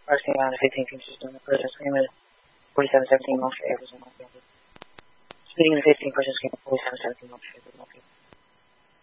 Crossing on the 15 feet system, the person screaming 4717 North Avenue, Speeding in the 15 person screaming 4717 North Avenue.